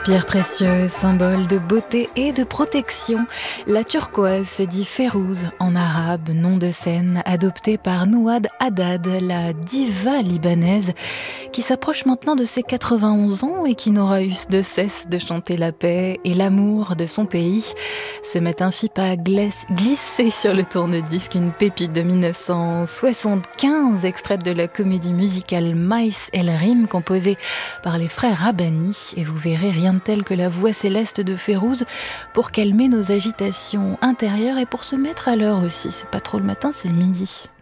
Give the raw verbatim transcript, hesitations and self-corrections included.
Pierre précieuse, symbole de beauté et de protection, la turquoise se dit Férouz en arabe, nom de scène adopté par Nouad Haddad, la diva libanaise qui s'approche maintenant de ses quatre-vingt-onze ans et qui n'aura eu de cesse de chanter la paix et l'amour de son pays. Ce matin, Fipa a glissé sur le tourne-disque une pépite de mille neuf cent soixante-quinze, extraite de la comédie musicale Maïs El Rim, composée par les frères Rabbani. Et vous verrez rien de tel que la voix céleste de Férouz pour calmer nos agitations intérieures et pour se mettre à l'heure aussi. C'est pas trop le matin, c'est le midi.